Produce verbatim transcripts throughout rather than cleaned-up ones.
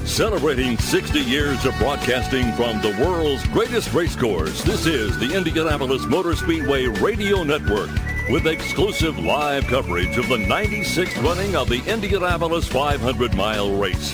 Celebrating sixty years of broadcasting from the world's greatest racecourse, this is the Indianapolis Motor Speedway Radio Network with exclusive live coverage of the ninety-sixth running of the Indianapolis five hundred mile race.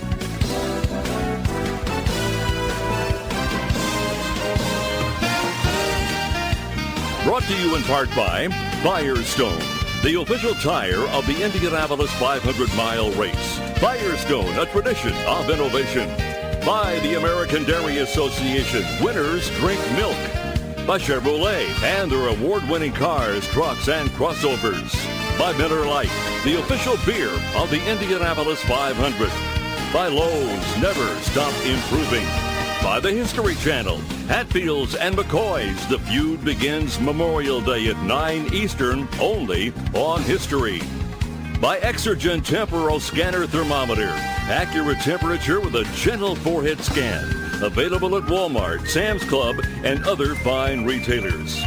Brought to you in part by Firestone, the official tire of the Indianapolis five hundred mile race. Firestone, a tradition of innovation. By the American Dairy Association, winners drink milk. By Chevrolet and their award-winning cars, trucks, and crossovers. By Miller Lite, the official beer of the Indianapolis five hundred. By Lowe's, never stop improving. By the History Channel, Hatfields and McCoys, the feud begins Memorial Day at nine Eastern, only on History. By Exergen Temporal Scanner Thermometer, accurate temperature with a gentle forehead scan. Available at Walmart, Sam's Club, and other fine retailers.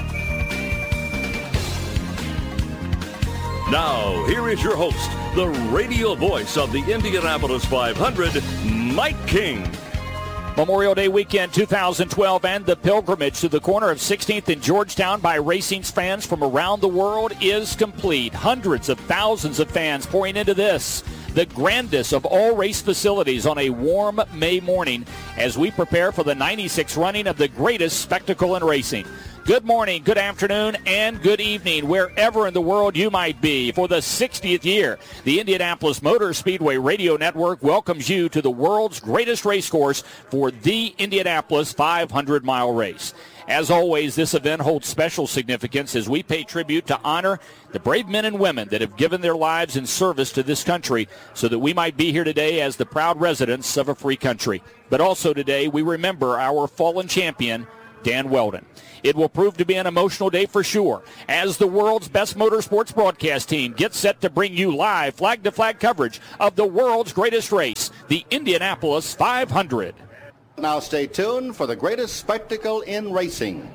Now, here is your host, the radio voice of the Indianapolis five hundred, Mike King. Memorial Day weekend two thousand twelve and the pilgrimage to the corner of sixteenth and Georgetown by Racing's fans from around the world is complete. Hundreds of thousands of fans pouring into this, the grandest of all race facilities on a warm May morning as we prepare for the ninety-sixth running of the greatest spectacle in racing. Good morning, good afternoon, and good evening, wherever in the world you might be. For the sixtieth year, the Indianapolis Motor Speedway Radio Network welcomes you to the world's greatest race course for the Indianapolis five hundred mile race. As always, this event holds special significance as we pay tribute to honor the brave men and women that have given their lives in service to this country so that we might be here today as the proud residents of a free country. But also today, we remember our fallen champion, Dan Wheldon. It will prove to be an emotional day for sure as the world's best motorsports broadcast team gets set to bring you live flag-to-flag coverage of the world's greatest race, the Indianapolis five hundred. Now stay tuned for the greatest spectacle in racing.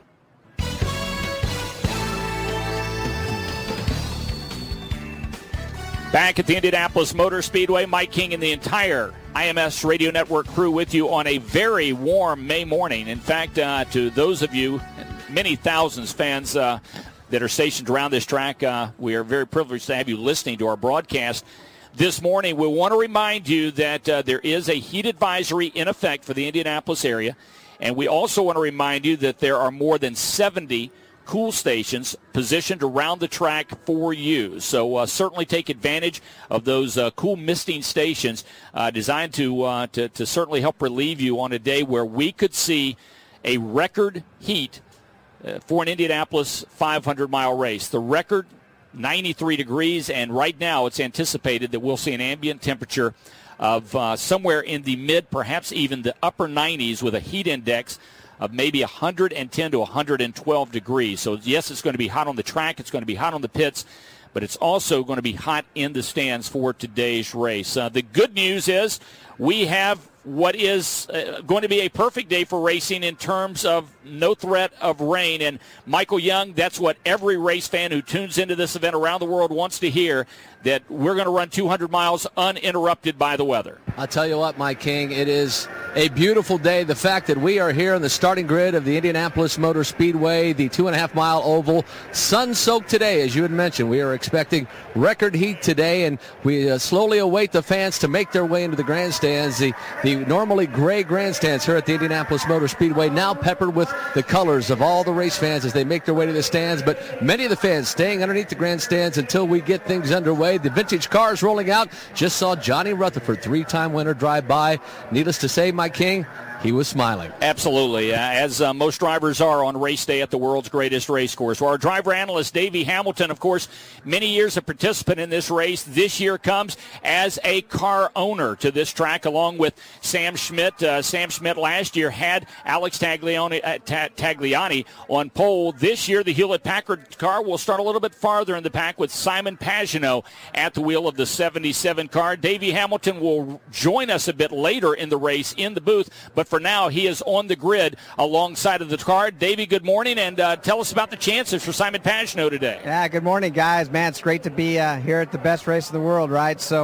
Back at the Indianapolis Motor Speedway, Mike King and the entire I M S Radio Network crew with you on a very warm May morning. In fact, uh, to those of you, many thousands fans uh, that are stationed around this track, uh, we are very privileged to have you listening to our broadcast this morning. We want to remind you that uh, there is a heat advisory in effect for the Indianapolis area, and we also want to remind you that there are more than seventy cool stations positioned around the track for you. So uh, certainly take advantage of those uh, cool misting stations uh, designed to, uh, to to certainly help relieve you on a day where we could see a record heat uh, for an Indianapolis five hundred mile race. The record, ninety-three degrees, and right now it's anticipated that we'll see an ambient temperature of uh, somewhere in the mid, perhaps even the upper nineties with a heat index of maybe one hundred ten to one hundred twelve degrees. So, yes, it's going to be hot on the track. It's going to be hot on the pits, but it's also going to be hot in the stands for today's race. Uh, the good news is we have what is uh, going to be a perfect day for racing in terms of no threat of rain. And, Michael Young, that's what every race fan who tunes into this event around the world wants to hear, that we're going to run two hundred miles uninterrupted by the weather. I'll tell you what, Mike King, it is a beautiful day. The fact that we are here on the starting grid of the Indianapolis Motor Speedway, the two-and-a-half-mile oval, sun-soaked today, as you had mentioned. We are expecting record heat today, and we uh, slowly await the fans to make their way into the grandstands. The, the normally gray grandstands here at the Indianapolis Motor Speedway now peppered with the colors of all the race fans as they make their way to the stands, but many of the fans staying underneath the grandstands until we get things underway. The vintage cars rolling out. Just saw Johnny Rutherford, three-time winner, drive by. Needless to say, Mike King, he was smiling. Absolutely, uh, as uh, most drivers are on race day at the world's greatest race course. Well, our driver analyst, Davey Hamilton, of course, many years a participant in this race. This year comes as a car owner to this track, along with Sam Schmidt. Uh, Sam Schmidt last year had Alex Tagliani, uh, Tagliani on pole. This year, the Hewlett-Packard car will start a little bit farther in the pack with Simon Pagenaud at the wheel of the seventy-seven car. Davey Hamilton will join us a bit later in the race in the booth, but for now, he is on the grid alongside of the car. Davey, good morning, and uh, tell us about the chances for Simon Pagenaud today. Yeah, good morning, guys. Man, it's great to be uh, here at the best race in the world, right? So, um,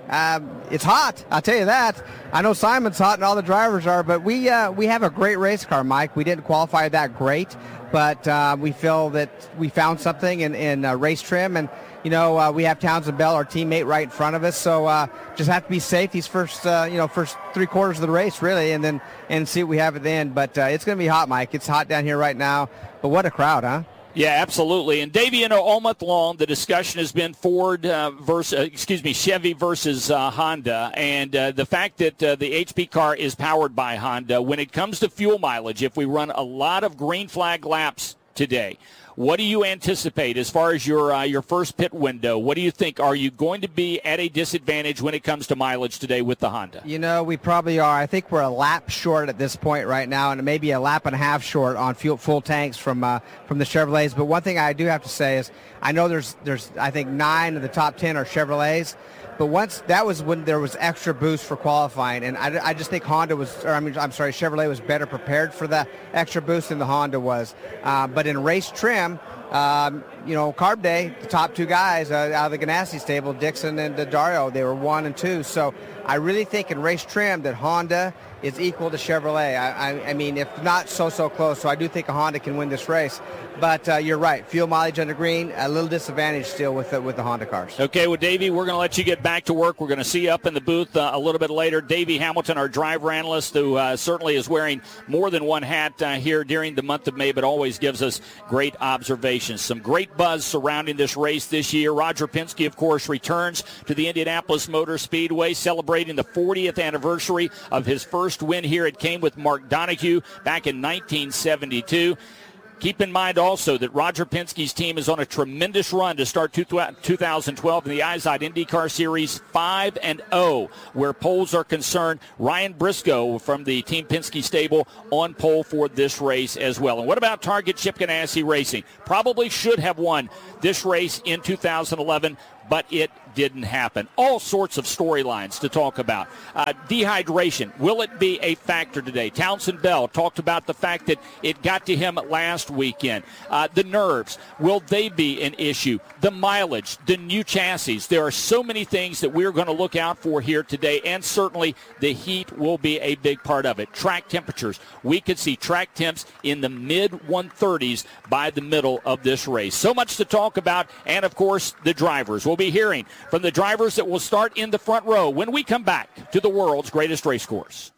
Um, it's hot, I'll tell you that. I know Simon's hot and all the drivers are, but we uh, we have a great race car, Mike. We didn't qualify that great, but uh, we feel that we found something in, in uh, race trim. And, you know, uh, we have Townsend Bell, our teammate, right in front of us. So uh, just have to be safe these first, uh, you know, first three quarters of the race, really, and then and see what we have at the end. But uh, it's going to be hot, Mike. It's hot down here right now. But what a crowd, huh? Yeah, absolutely. And Davey, you know, all month long, the discussion has been Ford uh, versus, uh, excuse me, Chevy versus uh, Honda, and uh, the fact that uh, the H P car is powered by Honda. When it comes to fuel mileage, if we run a lot of green flag laps today, what do you anticipate as far as your uh, your first pit window? What do you think? Are you going to be at a disadvantage when it comes to mileage today with the Honda? You know, we probably are. I think we're a lap short at this point right now, and maybe a lap and a half short on fuel, full tanks from uh, from the Chevrolets. But one thing I do have to say is I know there's there's I think nine of the top ten are Chevrolets. But once that was when there was extra boost for qualifying, and I, I just think Honda was, or I mean, I'm sorry, Chevrolet was better prepared for the extra boost than the Honda was. Uh, but in race trim, um, you know, Carb Day, the top two guys uh, out of the Ganassi stable, Dixon and uh, Dario, they were one and two. So I really think in race trim that Honda is equal to Chevrolet. I, I, I mean, if not so, so close. So I do think a Honda can win this race. But uh, you're right. Fuel mileage under green, a little disadvantage still with the, with the Honda cars. Okay, well, Davey, we're going to let you get back to work. We're going to see you up in the booth uh, a little bit later. Davey Hamilton, our driver analyst, who uh, certainly is wearing more than one hat uh, here during the month of May, but always gives us great observations. Some great buzz surrounding this race this year. Roger Penske, of course, returns to the Indianapolis Motor Speedway, celebrating the fortieth anniversary of his first win here. It came with Mark Donohue back in nineteen seventy-two. Keep in mind also that Roger Penske's team is on a tremendous run to start two thousand twelve in the Izod IndyCar Series five and oh, where polls are concerned. Ryan Briscoe from the Team Penske stable on pole for this race as well. And what about Target Chip Ganassi Racing? Probably should have won this race in two thousand eleven, but it didn't happen. All sorts of storylines to talk about. Uh, dehydration, will it be a factor today? Townsend Bell talked about the fact that it got to him last weekend. Uh, the nerves, will they be an issue? The mileage, the new chassis. There are so many things that we're going to look out for here today, and certainly the heat will be a big part of it. Track temperatures, we could see track temps in the mid one thirties by the middle of this race. So much to talk about, and of course the drivers. We'll be hearing from the drivers that will start in the front row when we come back to the world's greatest race course.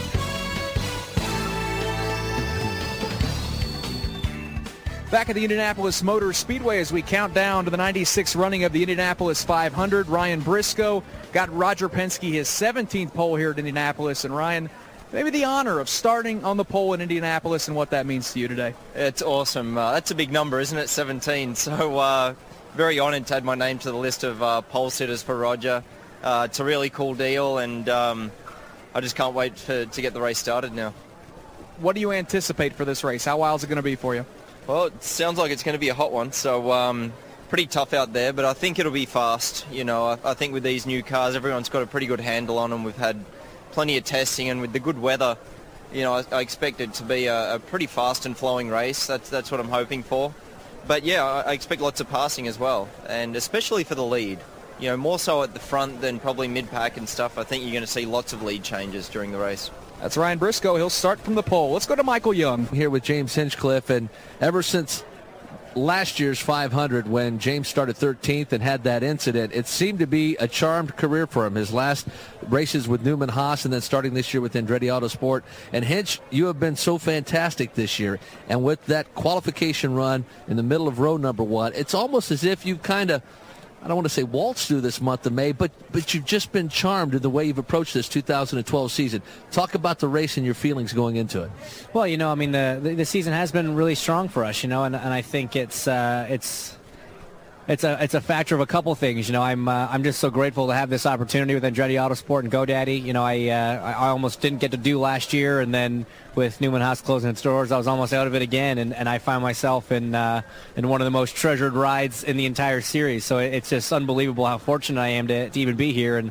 Back at the Indianapolis Motor Speedway as we count down to the ninety-sixth running of the Indianapolis five hundred. Ryan Briscoe got Roger Penske his seventeenth pole here at Indianapolis. And Ryan, maybe the honor of starting on the pole in Indianapolis and what that means to you today. It's awesome. Uh, that's a big number, isn't it? seventeen. So uh, very honoured to add my name to the list of uh, pole sitters for Roger. Uh, it's a really cool deal, and um, I just can't wait for, to get the race started now. What do you anticipate for this race? How wild is it going to be for you? Well, it sounds like it's going to be a hot one, so um, pretty tough out there, but I think it'll be fast. You know, I, I think with these new cars, everyone's got a pretty good handle on them. We've had plenty of testing, and with the good weather, you know, I, I expect it to be a, a pretty fast and flowing race. That's that's what I'm hoping for. But yeah, I, I expect lots of passing as well, and especially for the lead. You know, more so at the front than probably mid-pack and stuff. I think you're going to see lots of lead changes during the race. That's Ryan Briscoe. He'll start from the pole. Let's go to Michael Young. Here with James Hinchcliffe, and ever since last year's five hundred when James started thirteenth and had that incident, it seemed to be a charmed career for him. His last races with Newman Haas and then starting this year with Andretti Autosport. And Hinch, you have been so fantastic this year. And with that qualification run in the middle of row number one, it's almost as if you've kind of, I don't want to say waltz through this month of May, but but you've just been charmed in the way you've approached this two thousand twelve season. Talk about the race and your feelings going into it. Well, you know, I mean, the the, the season has been really strong for us, you know, and, and I think it's uh, it's it's a it's a factor of a couple things. You know, I'm uh, I'm just so grateful to have this opportunity with Andretti Autosport and GoDaddy. You know, I uh, I almost didn't get to do last year, and then with Newman Haas closing its doors, I was almost out of it again, and, and I find myself in uh, in one of the most treasured rides in the entire series. So it's just unbelievable how fortunate I am to, to even be here. And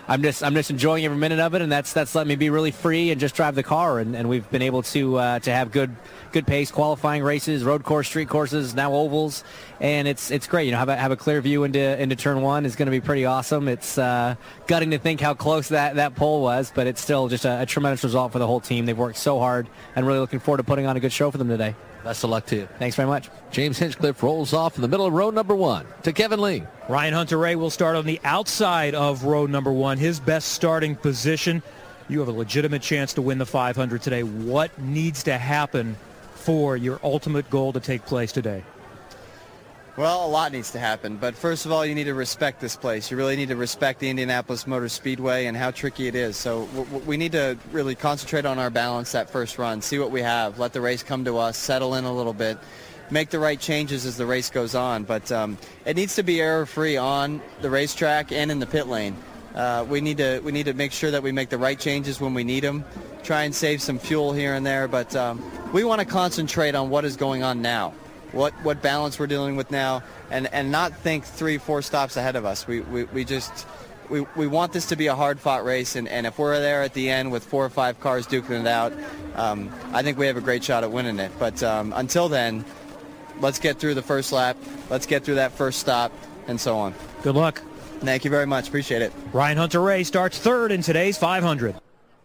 I'm just I'm just enjoying every minute of it, and that's that's letting me be really free and just drive the car. And, and we've been able to uh, to have good good pace qualifying races, road course, street courses, now ovals, and it's it's great. You know, have a, have a clear view into into turn one is going to be pretty awesome. It's uh, gutting to think how close that, that pole was, but it's still just a, a tremendous result for the whole team. They've worked so hard, and really looking forward to putting on a good show for them today. Best of luck to you. Thanks very much. James Hinchcliffe rolls off in the middle of row number one to Kevin Lee. Ryan Hunter-Reay will start on the outside of row number one, his best starting position. You have a legitimate chance to win the five hundred today. What needs to happen for your ultimate goal to take place today? Well, a lot needs to happen, but first of all, you need to respect this place. You really need to respect the Indianapolis Motor Speedway and how tricky it is. So we need to really concentrate on our balance that first run, see what we have, let the race come to us, settle in a little bit, make the right changes as the race goes on. But um, it needs to be error-free on the racetrack and in the pit lane. Uh, we need to we need to make sure that we make the right changes when we need them, try and save some fuel here and there, but um, we want to concentrate on what is going on now. What what balance we're dealing with now, and, and not think three, four stops ahead of us. We we, we just we, we want this to be a hard-fought race, and, and if we're there at the end with four or five cars duking it out, um, I think we have a great shot at winning it. But um, until then, let's get through the first lap, let's get through that first stop, and so on. Good luck. Thank you very much. Appreciate it. Ryan Hunter-Reay starts third in today's five hundred.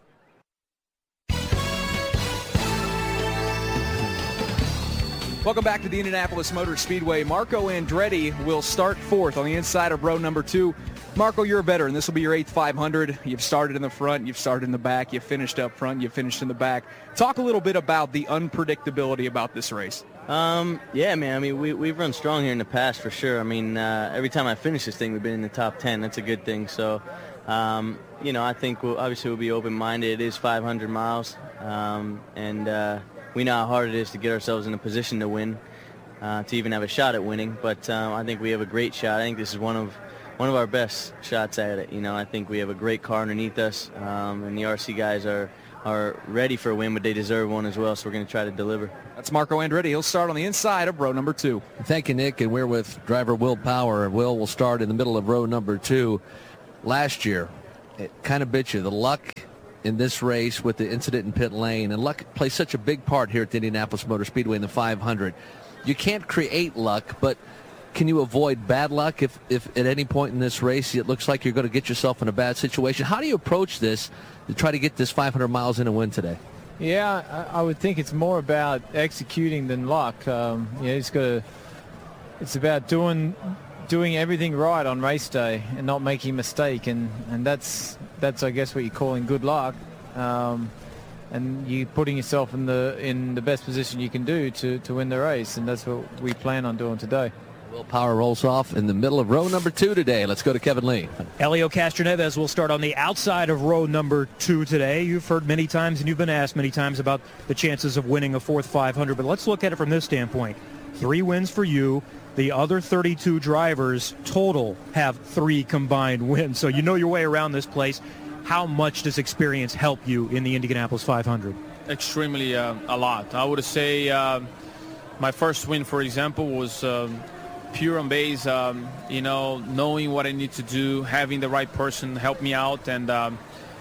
Welcome back to the Indianapolis Motor Speedway. Marco Andretti will start fourth on the inside of row number two. Marco, you're a veteran. This will be your eighth five hundred. You've started in the front, you've started in the back, you've finished up front, you've finished in the back. Talk a little bit about the unpredictability about this race. Um, yeah, man. I mean, we, we've run strong here in the past for sure. I mean, uh, every time I finish this thing, we've been in the top ten. That's a good thing. So, um, you know, I think we'll, obviously we'll be open-minded. It is five hundred miles, um, and uh, we know how hard it is to get ourselves in a position to win, uh, to even have a shot at winning. But um, I think we have a great shot. I think this is one of one of our best shots at it. You know, I think we have a great car underneath us, um, and the R C guys are are ready for a win, but they deserve one as well, so we're going to try to deliver. That's Marco Andretti. He'll start on the inside of row number two. Thank you, Nick, and we're with driver Will Power. Will will start in the middle of row number two. Last year, it kind of bit you. The luck in this race with the incident in pit lane, and luck plays such a big part here at the Indianapolis Motor Speedway in the five hundred. You can't create luck, but can you avoid bad luck if, if at any point in this race it looks like you're going to get yourself in a bad situation? How do you approach this to try to get this five hundred miles in and win today? Yeah, I, I would think it's more about executing than luck. Um, you know, it's got to, it's about doing doing everything right on race day and not making a mistake, and, and that's that's I guess what you're calling good luck. Um, and you putting yourself in the in the best position you can do to, to win the race, and that's what we plan on doing today. Will Power rolls off in the middle of row number two today. Let's go to Kevin Lee. Helio Castroneves will start on the outside of row number two today. You've heard many times and you've been asked many times about the chances of winning a fourth five hundred, but let's look at it from this standpoint. Three wins for you. The other thirty-two drivers total have three combined wins, so you know your way around this place. How much does experience help you in the Indianapolis five hundred? Extremely uh, a lot. I would say uh, my first win, for example, was um, pure on base, um, you know, knowing what I need to do, having the right person help me out, and um,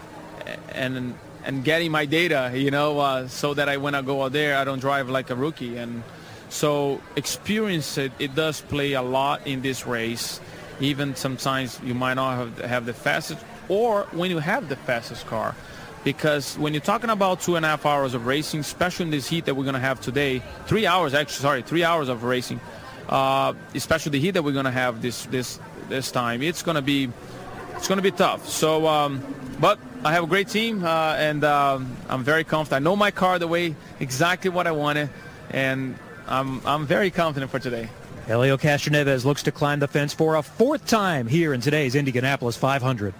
and and getting my data, you know, uh, so that I when I go out there, I don't drive like a rookie. And so experience, it, it does play a lot in this race. Even sometimes you might not have, have the fastest, or when you have the fastest car. Because when you're talking about two and a half hours of racing, especially in this heat that we're going to have today, three hours, actually, sorry, three hours of racing, uh, especially the heat that we're going to have this this this time, it's going to be it's going to be tough. So, um, but I have a great team, uh, and um, I'm very confident. I know my car the way exactly what I wanted, and I'm I'm very confident for today. Helio Castroneves looks to climb the fence for a fourth time here in today's Indianapolis five hundred.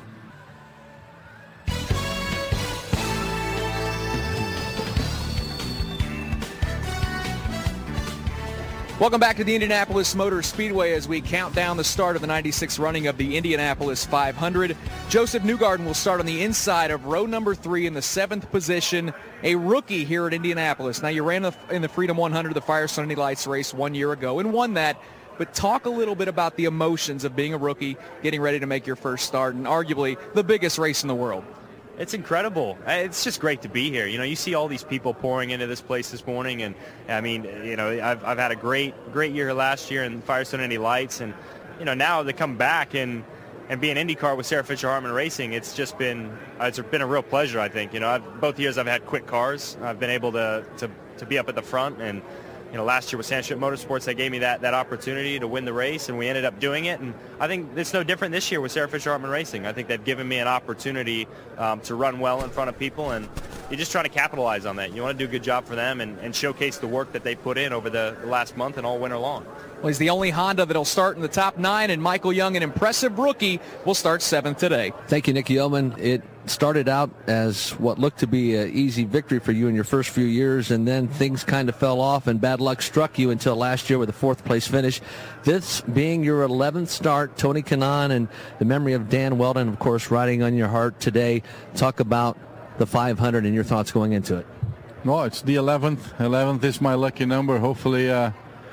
Welcome back to the Indianapolis Motor Speedway as we count down the start of the ninety-sixth running of the Indianapolis five hundred. Joseph Newgarden will start on the inside of row number three in the seventh position, a rookie here at Indianapolis. Now, you ran in the Freedom one hundred, the Firestone Indy Lights race one year ago, and won that. but talk a little bit about the emotions of being a rookie, getting ready to make your first start, and arguably the biggest race in the world. It's incredible. It's just great to be here. You know, you see all these people pouring into this place this morning, and I mean, you know, I've, I've had a great, great year last year in Firestone Indy Lights, and you know, now to come back and and be an IndyCar with Sarah Fisher Hartman Racing, it's just been uh, it's been a real pleasure. I think. You know, I've, both years I've had quick cars. I've been able to to to be up at the front, and you know, last year with Sandership Motorsports, they gave me that, that opportunity to win the race, and we ended up doing it. And I think it's no different this year with Sarah Fisher Hartman Racing. I think they've given me an opportunity um, to run well in front of people, and you're just trying to capitalize on that. You want to do a good job for them and, and showcase the work that they put in over the, the last month and all winter long. Well, he's the only Honda that'll start in the top nine, and Michael Young, an impressive rookie, will start seventh today. Thank you, Nicky Yeoman. It started out as what looked to be an easy victory for you in your first few years, and then things kind of fell off, and bad luck struck you until last year with a fourth-place finish. This being your eleventh start, Tony Kanaan and the memory of Dan Weldon, of course, riding on your heart today. Talk about the five hundred and your thoughts going into it. Well, it's the eleventh. eleventh is my lucky number. Hopefully, uh,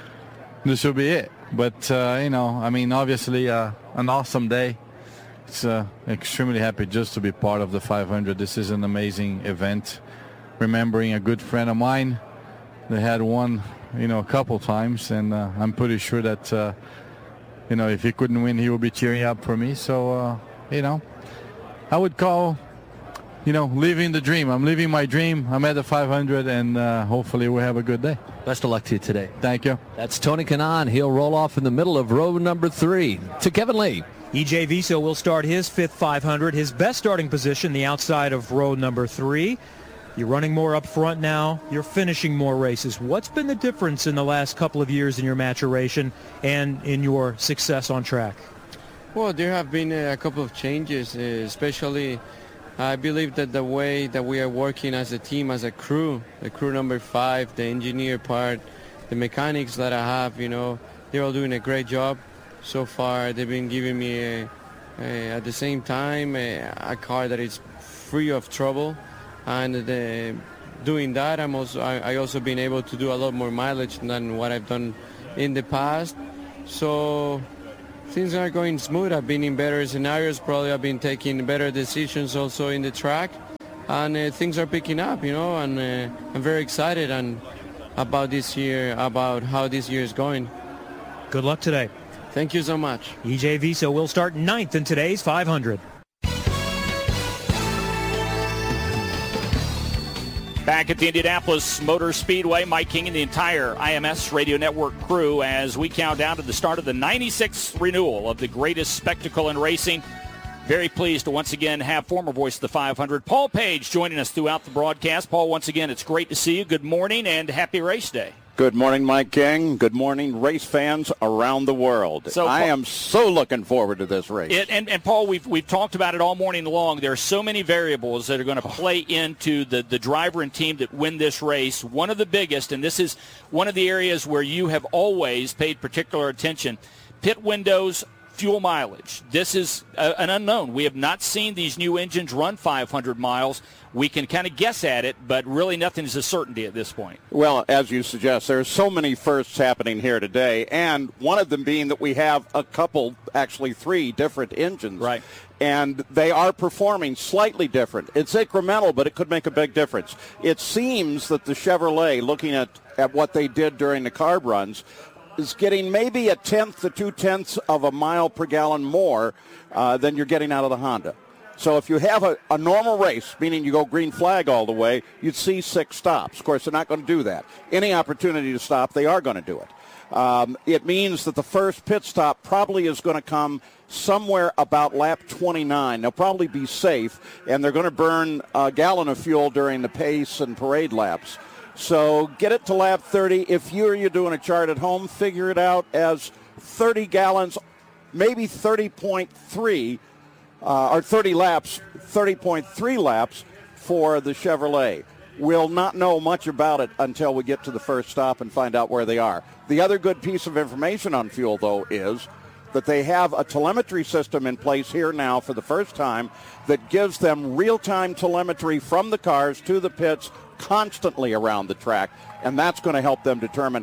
this will be it. But, uh, you know, I mean, obviously uh, an awesome day. It's uh, extremely happy just to be part of the five hundred. This is an amazing event. Remembering a good friend of mine that had won, you know, a couple times. And uh, I'm pretty sure that, uh, you know, if he couldn't win, he would be cheering up for me. So, uh, you know, I would call, you know, living the dream. I'm living my dream. I'm at the five hundred, and uh, hopefully we'll have a good day. Best of luck to you today. Thank you. That's Tony Kanaan. He'll roll off in the middle of row number three. To Kevin Lee. E J Viso will start his fifth five hundred, his best starting position, the outside of row number three. You're running more up front now. You're finishing more races. What's been the difference in the last couple of years in your maturation and in your success on track? Well, there have been a couple of changes, especially I believe that the way that we are working as a team, as a crew, the crew number five, the engineer part, the mechanics that I have, you know, they're all doing a great job so far. They've been giving me, a, a, at the same time, a, a car that is free of trouble. And the, doing that, I'm also, I, I also been able to do a lot more mileage than what I've done in the past. So things are going smooth. I've been in better scenarios. Probably I've been taking better decisions also in the track. And uh, things are picking up, you know, and uh, I'm very excited and about this year, about how this year is going. Good luck today. Thank you so much. E J Viso will start ninth in today's five hundred. Back at the Indianapolis Motor Speedway, Mike King and the entire I M S Radio Network crew as we count down to the start of the ninety-sixth renewal of the greatest spectacle in racing. Very pleased to once again have former voice of the five hundred, Paul Page, joining us throughout the broadcast. Paul, once again, it's great to see you. Good morning and happy race day. Good morning, Mike King. Good morning, race fans around the world. So, I Paul, am so looking forward to this race. It, and, and, Paul, we've we've talked about it all morning long. There are so many variables that are going to play into the, the driver and team that win this race. One of the biggest, and this is one of the areas where you have always paid particular attention, pit windows, fuel mileage. This is a, an unknown. We have not seen these new engines run five hundred miles. We can kind of guess at it, but really nothing is a certainty at this point. Well, as you suggest, there are so many firsts happening here today, and one of them being that we have a couple, actually three different engines. Right. And they are performing slightly different. It's incremental, but it could make a big difference. It seems that the Chevrolet, looking at, at what they did during the carb runs, is getting maybe a tenth to two-tenths of a mile per gallon more uh, than you're getting out of the Honda. So if you have a, a normal race, meaning you go green flag all the way, you'd see six stops. Of course, they're not going to do that. Any opportunity to stop, they are going to do it. Um, it means that the first pit stop probably is going to come somewhere about lap twenty-nine. They'll probably be safe, and they're going to burn a gallon of fuel during the pace and parade laps. So get it to lap thirty. If you're, you're doing a chart at home, figure it out as thirty gallons, maybe thirty point three, uh, or thirty laps, thirty point three laps for the Chevrolet. We'll not know much about it until we get to the first stop and find out where they are. The other good piece of information on fuel, though, is that they have a telemetry system in place here now for the first time that gives them real-time telemetry from the cars to the pits constantly around the track, and that's going to help them determine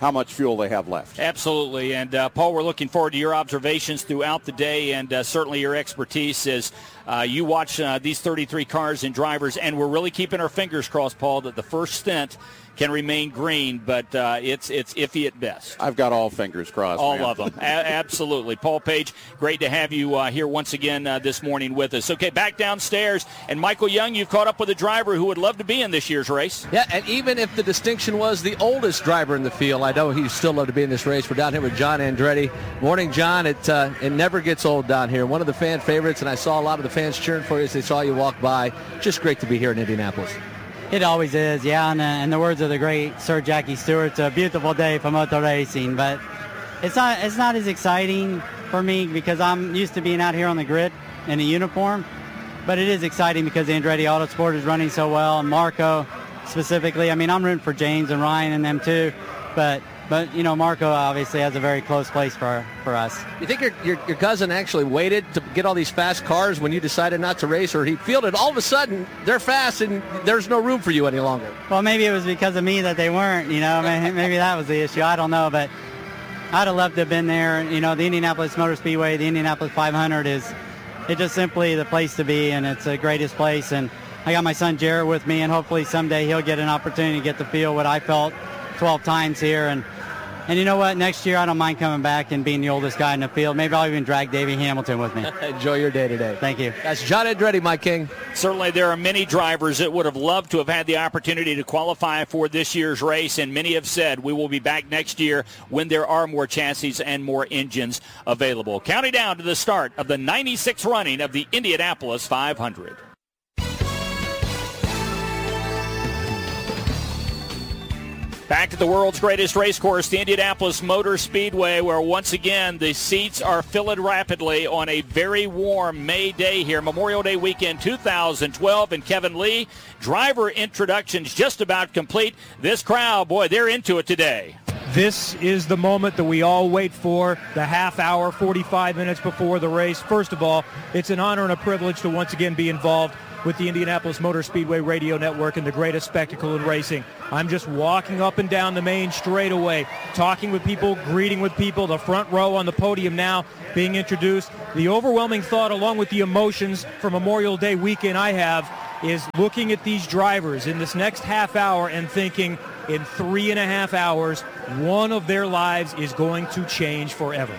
how much fuel they have left. Absolutely. And, uh, Paul, we're looking forward to your observations throughout the day and uh, certainly your expertise as uh, you watch uh, these thirty-three cars and drivers. And we're really keeping our fingers crossed, Paul, that the first stint can remain green, but uh, it's it's iffy at best. I've got all fingers crossed. All man. of them. A- absolutely. Paul Page, great to have you uh, here once again uh, this morning with us. Okay, back downstairs. And Michael Young, you've caught up with a driver who would love to be in this year's race. Yeah, and even if the distinction was the oldest driver in the field, I know he'd still love to be in this race. We're down here with John Andretti. Morning, John. It, uh, it never gets old down here. One of the fan favorites, and I saw a lot of the fans cheering for you as they saw you walk by. Just great to be here in Indianapolis. It always is, yeah. And uh, in the words of the great Sir Jackie Stewart, it's a beautiful day for motor racing. But it's not it's not as exciting for me because I'm used to being out here on the grid in a uniform. But it is exciting because the Andretti Autosport is running so well, and Marco specifically. I mean, I'm rooting for James and Ryan and them too. But but you know, Marco obviously has a very close place for for us. You think your, your your cousin actually waited to get all these fast cars when you decided not to race, or he fielded all of a sudden they're fast and there's no room for you any longer? Well, maybe it was because of me that they weren't. You know, maybe that was the issue. I don't know, but I'd have loved to have been there. You know, the Indianapolis Motor Speedway, the Indianapolis five hundred is it's just simply the place to be, and it's the greatest place. And I got my son Jarrett with me, and hopefully someday he'll get an opportunity to get to feel what I felt twelve times here. And And you know what? Next year, I don't mind coming back and being the oldest guy in the field. Maybe I'll even drag Davey Hamilton with me. Enjoy your day today. Thank you. That's John Andretti, my king. Certainly, there are many drivers that would have loved to have had the opportunity to qualify for this year's race, and many have said we will be back next year when there are more chassis and more engines available. Counting down to the start of the ninety-sixth running of the Indianapolis five hundred. Back to the world's greatest race course, the Indianapolis Motor Speedway, where once again the seats are filling rapidly on a very warm May day here, Memorial Day weekend two thousand twelve. And Kevin Lee, driver introductions just about complete. This crowd, boy, they're into it today. This is the moment that we all wait for, the half hour, forty-five minutes before the race. First of all, it's an honor and a privilege to once again be involved with the Indianapolis Motor Speedway Radio Network and the greatest spectacle in racing. I'm just walking up and down the main straightaway, talking with people, greeting with people, the front row on the podium now being introduced. The overwhelming thought, along with the emotions for Memorial Day weekend I have, is looking at these drivers in this next half hour and thinking, in three and a half hours, one of their lives is going to change forever.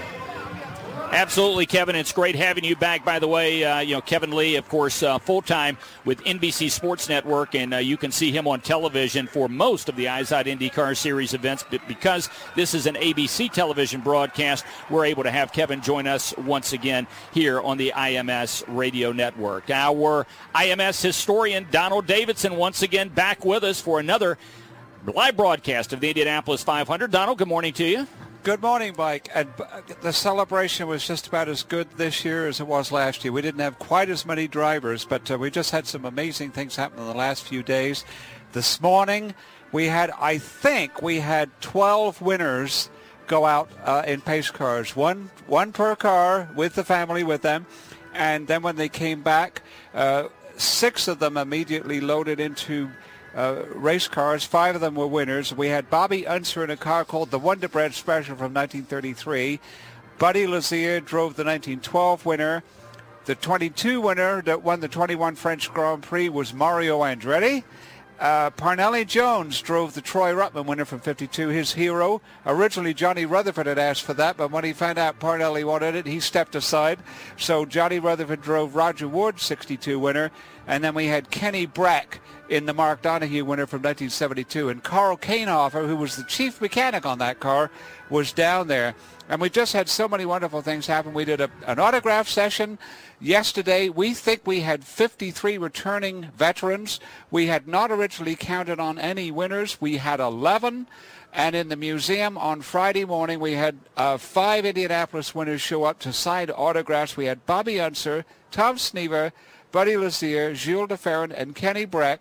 Absolutely, Kevin. It's great having you back. By the way, uh, you know, Kevin Lee, of course, uh, full-time with N B C Sports Network, and uh, you can see him on television for most of the iZod IndyCar Series events. But because this is an A B C television broadcast, we're able to have Kevin join us once again here on the I M S Radio Network. Our I M S historian, Donald Davidson, once again back with us for another live broadcast of the Indianapolis five hundred. Donald, good morning to you. Good morning, Mike. And the celebration was just about as good this year as it was last year. We didn't have quite as many drivers, but uh, we just had some amazing things happen in the last few days. This morning, we had, I think, we had twelve winners go out uh, in pace cars, one one per car with the family with them. And then when they came back, uh, six of them immediately loaded into Uh, race cars. Five of them were winners. We had Bobby Unser in a car called the Wonder Bread Special from nineteen thirty-three. Buddy Lazier drove the nineteen twelve winner. The twenty-two winner that won the twenty-one French Grand Prix was Mario Andretti. Uh, Parnelli Jones drove the Troy Ruttman winner from fifty-two, his hero. Originally, Johnny Rutherford had asked for that, but when he found out Parnelli wanted it, he stepped aside. So Johnny Rutherford drove Roger Wood, sixty-two winner. And then we had Kenny Brack in the Mark Donohue winner from nineteen seventy-two. And Carl Kahnhofer, who was the chief mechanic on that car, was down there. And we just had so many wonderful things happen. We did a, an autograph session yesterday. We think we had fifty-three returning veterans. We had not originally counted on any winners. We had eleven. And in the museum on Friday morning, we had uh, five Indianapolis winners show up to sign autographs. We had Bobby Unser, Tom Snever, Buddy Lazier, Jules DeFerrin, and Kenny Brack.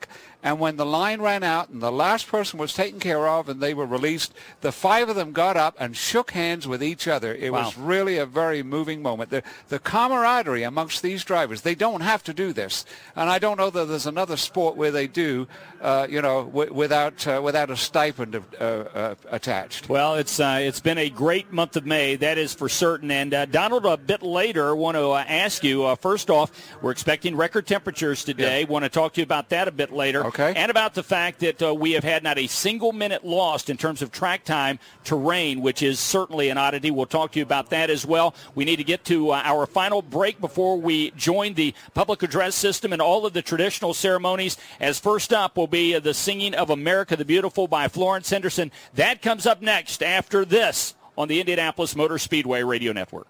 And when the line ran out and the last person was taken care of and they were released, the five of them got up and shook hands with each other. It Wow. was really a very moving moment. The, the camaraderie amongst these drivers, they don't have to do this. And I don't know that there's another sport where they do, uh, you know, w- without uh, without a stipend of, uh, uh, attached. Well, it's uh, it's been a great month of May, that is for certain. And uh, Donald, a bit later, I want to uh, ask you, uh, first off, we're expecting record temperatures today. Yeah. Want to talk to you about that a bit later. Okay. And about the fact that uh, we have had not a single minute lost in terms of track time to rain, which is certainly an oddity. We'll talk to you about that as well. We need to get to uh, our final break before we join the public address system and all of the traditional ceremonies, as first up will be uh, the singing of America the Beautiful by Florence Henderson. That comes up next after this on the Indianapolis Motor Speedway Radio Network.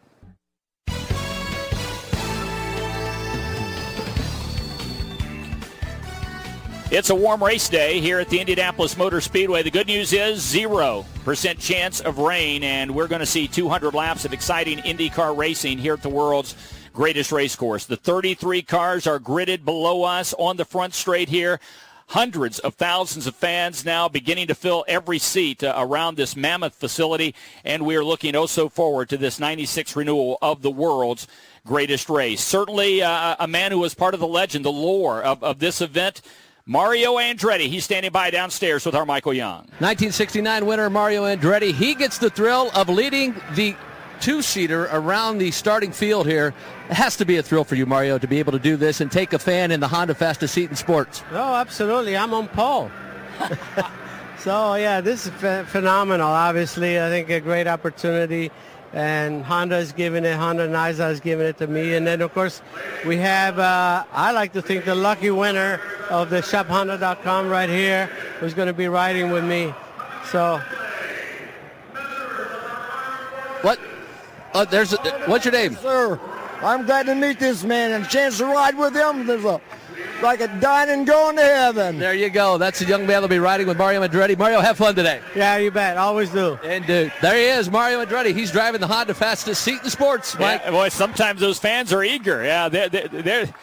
It's a warm race day here at the Indianapolis Motor Speedway. The good news is zero percent chance of rain, and we're going to see two hundred laps of exciting IndyCar racing here at the world's greatest race course. The thirty-three cars are gridded below us on the front straight here. Hundreds of thousands of fans now beginning to fill every seat uh, around this mammoth facility, and we are looking oh so forward to this ninety-six renewal of the world's greatest race. Certainly uh, a man who was part of the legend, the lore of, of this event, Mario Andretti. He's standing by downstairs with our Michael Young. nineteen sixty-nine winner Mario Andretti. He gets the thrill of leading the two-seater around the starting field here. It has to be a thrill for you, Mario, to be able to do this and take a fan in the Honda fastest seat in sports. Oh, absolutely. I'm on pole. So, yeah, this is ph- phenomenal. Obviously, I think a great opportunity. And Honda is giving it, Honda Niza is giving it to me. And then, of course, we have, uh, I like to think, the lucky winner of the shop honda dot com right here, who's going to be riding with me. So. What? Uh, there's a, what's your name? Sir, I'm glad to meet this man and a chance to ride with him. There's a like a dining going to heaven. There you go. That's the young man that'll be riding with Mario Andretti. Mario, have fun today. Yeah, you bet. Always do. And uh, there he is, Mario Andretti. He's driving the Honda fastest seat in sports, Mike. Yeah, boy, sometimes those fans are eager. Yeah, they're, they're, they're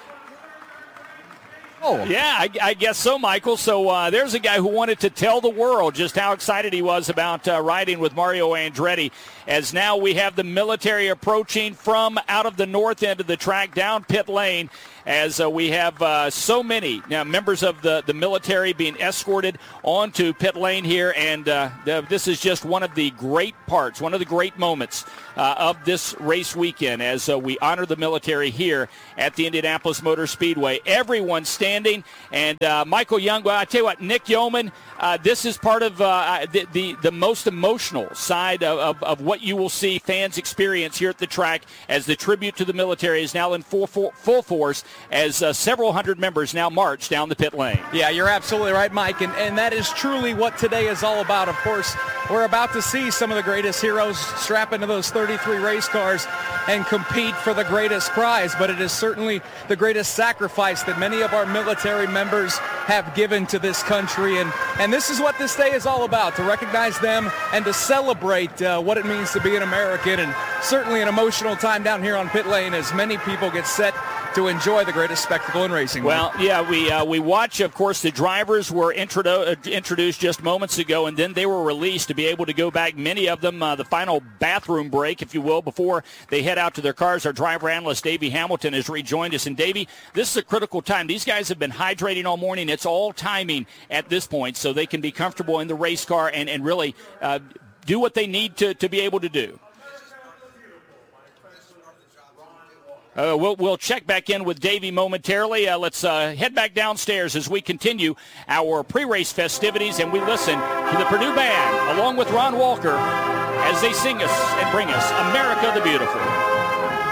Oh. Yeah, I, I guess so, Michael. So uh, there's a guy who wanted to tell the world just how excited he was about uh, riding with Mario Andretti, as now we have the military approaching from out of the north end of the track down pit lane, as uh, we have uh, so many now members of the, the military being escorted onto pit lane here, and uh, the, this is just one of the great parts, one of the great moments uh, of this race weekend, as uh, we honor the military here at the Indianapolis Motor Speedway. Everyone standing, and uh, Michael Young, well, I tell you what, Nick Yeoman, uh, this is part of uh, the, the, the most emotional side of, of, of what you will see fans experience here at the track, as the tribute to the military is now in full, full, full force, as uh, several hundred members now march down the pit lane. Yeah, you're absolutely right, Mike, and, and that is truly what today is all about. Of course, we're about to see some of the greatest heroes strap into those thirty-three race cars and compete for the greatest prize, but it is certainly the greatest sacrifice that many of our military members have given to this country, and, and this is what this day is all about, to recognize them and to celebrate uh, what it means to be an American, and certainly an emotional time down here on pit lane as many people get set to enjoy the greatest spectacle in racing. Well, yeah, we uh, we watch, of course, the drivers were introdu- uh, introduced just moments ago, and then they were released to be able to go back, many of them, uh, the final bathroom break, if you will, before they head out to their cars. Our driver analyst, Davey Hamilton, has rejoined us. And, Davey, this is a critical time. These guys have been hydrating all morning. It's all timing at this point, so they can be comfortable in the race car and, and really uh, do what they need to, to be able to do. Uh, we'll, we'll check back in with Davey momentarily. Uh, let's uh, head back downstairs as we continue our pre-race festivities, and we listen to the Purdue Band along with Ron Walker as they sing us and bring us America the Beautiful.